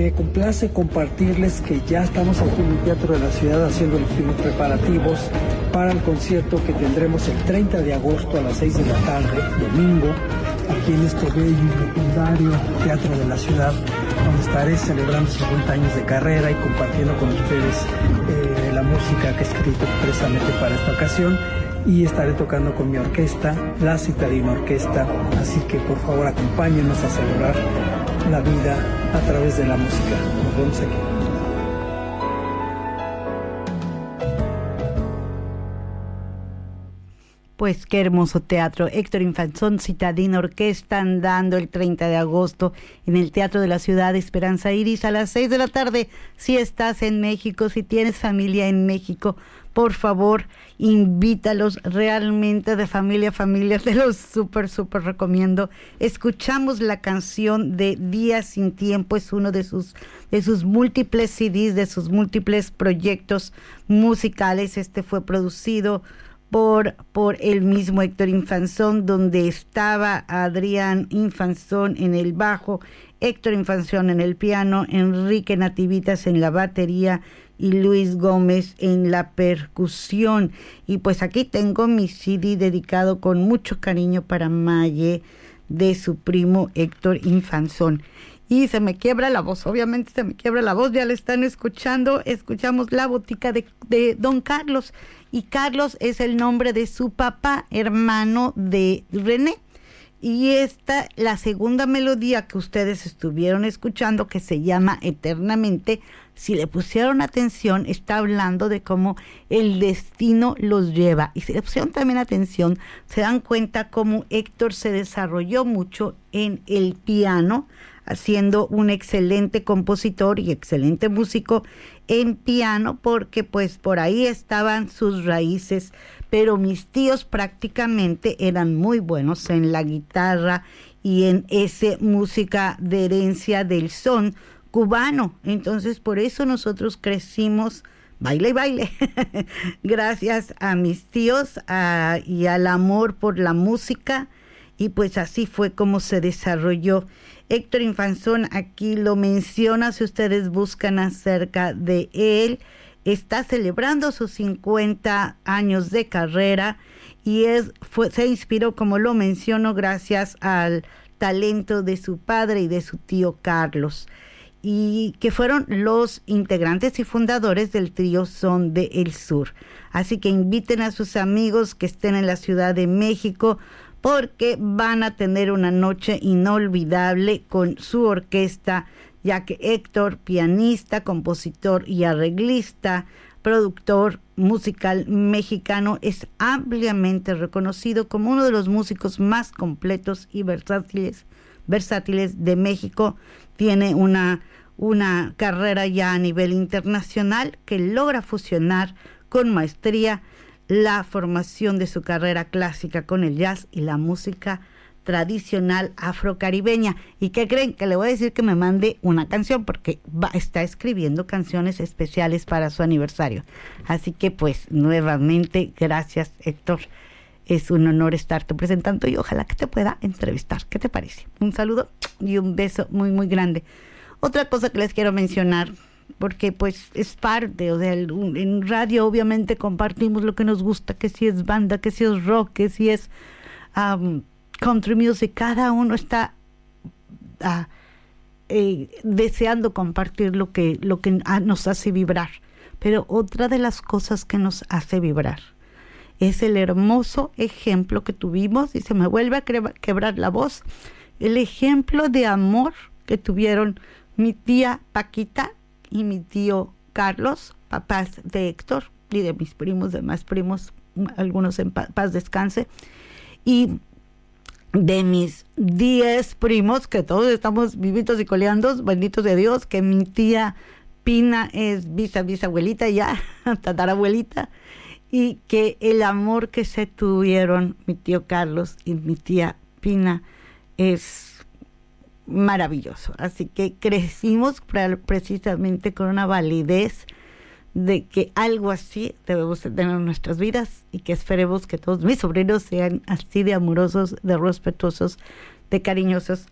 Me complace compartirles que ya estamos aquí en el Teatro de la Ciudad haciendo los preparativos para el concierto que tendremos el 30 de agosto a las 6 de la tarde, domingo, aquí en este bello y legendario Teatro de la Ciudad, donde estaré celebrando 50 años de carrera y compartiendo con ustedes la música que he escrito expresamente para esta ocasión. Y estaré tocando con mi orquesta, la Citadina Orquesta, así que por favor acompáñenos a celebrar la vida a través de la música. Nos vemos aquí. Pues qué hermoso teatro. Héctor Infanzón, Citadina Orquesta, andando el 30 de agosto en el Teatro de la Ciudad, Esperanza Iris, a las 6 de la tarde. Si estás en México, si tienes familia en México, por favor, invítalos, realmente de familia a familia, te los súper recomiendo. Escuchamos la canción de Días sin Tiempo, es uno de sus múltiples CDs, de sus múltiples proyectos musicales. Este fue producido por el mismo Héctor Infanzón, donde estaba Adrián Infanzón en el bajo, Héctor Infanzón en el piano, Enrique Nativitas en la batería y Luis Gómez en la percusión. Y pues aquí tengo mi CD dedicado con mucho cariño para Maye, de su primo Héctor Infanzón. Y se me quiebra la voz, obviamente se me quiebra la voz, ya le están escuchando. Escuchamos La Botica de Don Carlos, y Carlos es el nombre de su papá, hermano de René. Y esta, la segunda melodía que ustedes estuvieron escuchando, que se llama Eternamente, si le pusieron atención, está hablando de cómo el destino los lleva. Y si le pusieron también atención, se dan cuenta cómo Héctor se desarrolló mucho en el piano, haciendo un excelente compositor y excelente músico en piano, porque pues por ahí estaban sus raíces. Pero mis tíos prácticamente eran muy buenos en la guitarra y en esa música de herencia del son cubano. Entonces por eso nosotros crecimos baile y baile, gracias a mis tíos y al amor por la música. Y pues así fue como se desarrolló. Héctor Infanzón, aquí lo menciona, si ustedes buscan acerca de él, está celebrando sus 50 años de carrera y se inspiró, como lo menciono, gracias al talento de su padre y de su tío Carlos, y que fueron los integrantes y fundadores del trío Son de El Sur. Así que inviten a sus amigos que estén en la Ciudad de México, porque van a tener una noche inolvidable con su orquesta, ya que Héctor, pianista, compositor y arreglista, productor musical mexicano, es ampliamente reconocido como uno de los músicos más completos y versátiles de México. Tiene una carrera ya a nivel internacional que logra fusionar con maestría la formación de su carrera clásica con el jazz y la música tradicional afrocaribeña. ¿Y qué creen? Que le voy a decir que me mande una canción, porque está escribiendo canciones especiales para su aniversario. Así que pues nuevamente gracias, Héctor, es un honor estarte presentando y ojalá que te pueda entrevistar. ¿Qué te parece? Un saludo y un beso muy muy grande. Otra cosa que les quiero mencionar, porque pues es parte, o sea, en radio obviamente compartimos lo que nos gusta, que si es banda, que si es rock, que si es country music, cada uno está deseando compartir lo que nos hace vibrar. Pero otra de las cosas que nos hace vibrar es el hermoso ejemplo que tuvimos, y se me vuelve a quebrar la voz, el ejemplo de amor que tuvieron mi tía Paquita y mi tío Carlos, papás de Héctor y de mis primos, demás primos, algunos en paz descanse, y de mis 10 primos, que todos estamos vivitos y coleando, benditos de Dios, que mi tía Pina es bisabuelita ya, tatarabuelita, y que el amor que se tuvieron mi tío Carlos y mi tía Pina es maravilloso. Así que crecimos precisamente con una validez de que algo así debemos tener en nuestras vidas, y que esperemos que todos mis sobrinos sean así de amorosos, de respetuosos, de cariñosos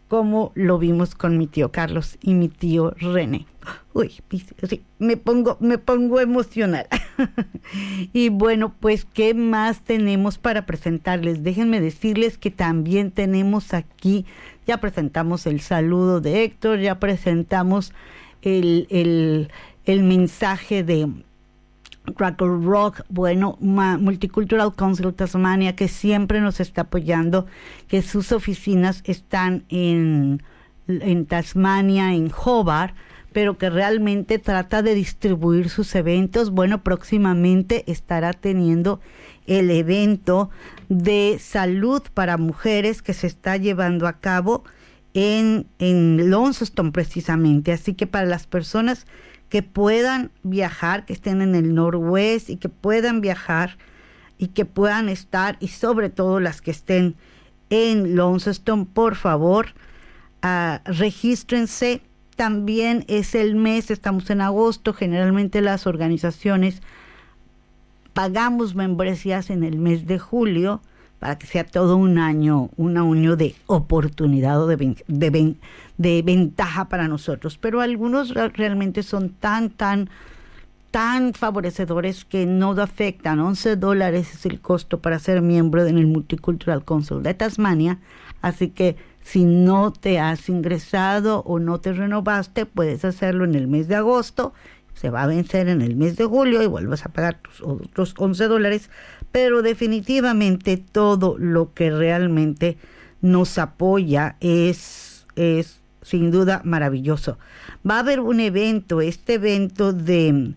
como lo vimos con mi tío Carlos y mi tío René. Uy, sí, me pongo emocional. Y bueno, pues, ¿qué más tenemos para presentarles? Déjenme decirles que también tenemos aquí, ya presentamos el saludo de Héctor, ya presentamos el mensaje de Cracker Rock, bueno, Multicultural Council Tasmania, que siempre nos está apoyando, que sus oficinas están en Tasmania, en Hobart, pero que realmente trata de distribuir sus eventos. Bueno, próximamente estará teniendo el evento de salud para mujeres que se está llevando a cabo en Launceston precisamente. Así que para las personas que puedan viajar, que estén en el Norwest y que puedan viajar y que puedan estar, y sobre todo las que estén en Launceston, por favor, regístrense. También es el mes, estamos en agosto, generalmente las organizaciones pagamos membresías en el mes de julio para que sea todo un año de oportunidad o de ventaja para nosotros. Pero algunos realmente son tan favorecedores que no afectan. $11 es el costo para ser miembro en el Multicultural Council de Tasmania. Así que si no te has ingresado o no te renovaste, puedes hacerlo en el mes de agosto. Se va a vencer en el mes de julio y vuelves a pagar tus otros $11. Pero definitivamente todo lo que realmente nos apoya es sin duda maravilloso. Va a haber un evento, este evento el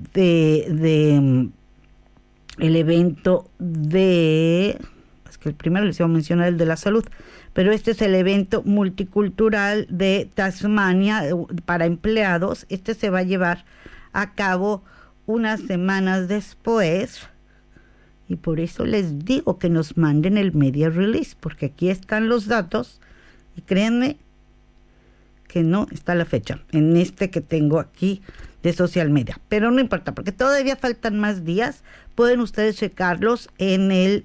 evento de, es que el primero les iba a mencionar el de la salud, pero este es el evento multicultural de Tasmania para empleados. Este se va a llevar a cabo unas semanas después, y por eso les digo que nos manden el media release, porque aquí están los datos, y créanme que no está la fecha en este que tengo aquí de social media, pero no importa, porque todavía faltan más días. Pueden ustedes checarlos en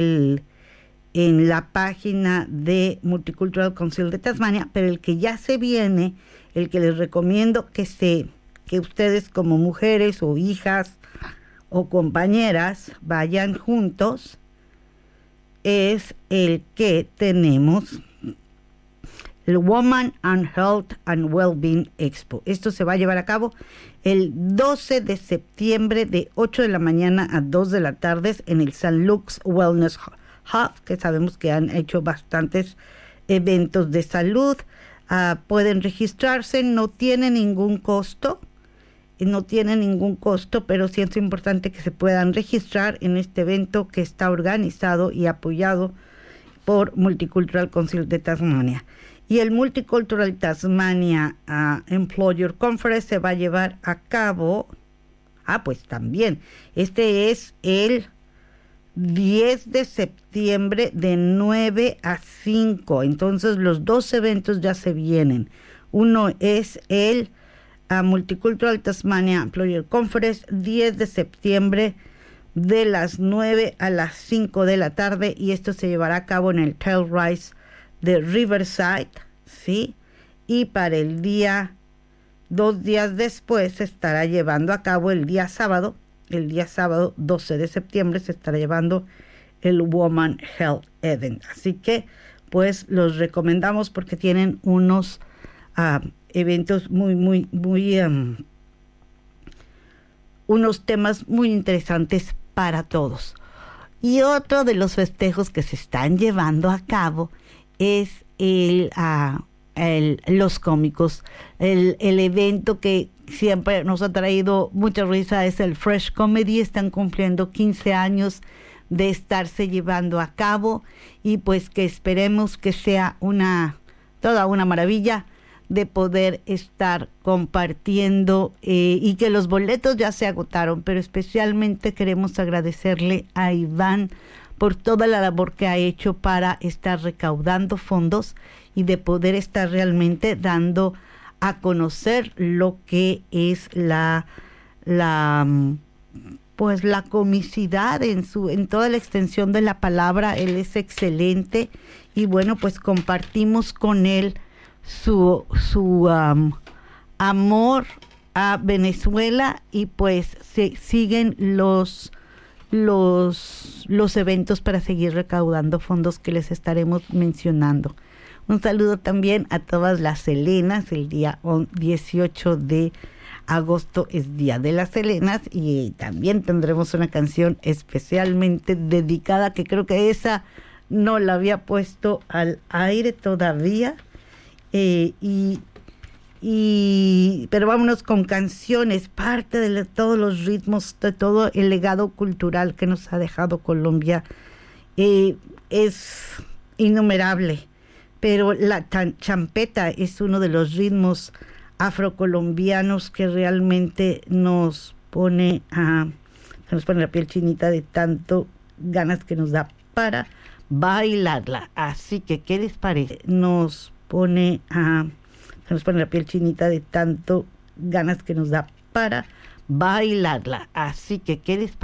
la página de Multicultural Council de Tasmania, pero el que ya se viene, el que les recomiendo que ustedes como mujeres o hijas o compañeras vayan juntos, es el que tenemos, el Woman and Health and Wellbeing Expo. Esto se va a llevar a cabo el 12 de septiembre de 8 de la mañana a 2 de la tarde en el St. Luke's Wellness Hub, que sabemos que han hecho bastantes eventos de salud. Pueden registrarse, no tiene ningún costo, pero sí es importante que se puedan registrar en este evento que está organizado y apoyado por Multicultural Council de Tasmania. Y el Multicultural Tasmania Employer Conference se va a llevar a cabo, pues también, este es el 10 de septiembre de 9 a 5. Entonces los dos eventos ya se vienen. Uno es el Multicultural Tasmania Employer Conference, 10 de septiembre de las 9 a las 5 de la tarde, y esto se llevará a cabo en el Telluride de Riverside, ¿sí? Y para el día, 2 días después, se estará llevando a cabo el día sábado 12 de septiembre, se estará llevando el Woman Health Event. Así que, pues, los recomendamos porque tienen unos eventos unos temas muy interesantes para todos. Y otro de los festejos que se están llevando a cabo es los cómicos. El evento que siempre nos ha traído mucha risa es el Fresh Comedy. Están cumpliendo 15 años de estarse llevando a cabo, y pues que esperemos que sea toda una maravilla de poder estar compartiendo, y que los boletos ya se agotaron, pero especialmente queremos agradecerle a Iván por toda la labor que ha hecho para estar recaudando fondos y de poder estar realmente dando a conocer lo que es pues la comicidad en toda la extensión de la palabra. Él es excelente y bueno, pues compartimos con él su amor a Venezuela y pues siguen los eventos para seguir recaudando fondos que les estaremos mencionando. Un saludo también a todas las Selenas. El día 18 de agosto es Día de las Selenas y también tendremos una canción especialmente dedicada, que creo que esa no la había puesto al aire todavía, pero vámonos con canciones, parte de todos los ritmos, de todo el legado cultural que nos ha dejado Colombia. Es innumerable, pero la champeta es uno de los ritmos afrocolombianos que realmente nos pone la piel chinita de tanto ganas que nos da para bailarla. Así que, ¿qué les parece? Nos pone la piel chinita de tanto ganas que nos da para bailarla. Así que, ¿qué les parece?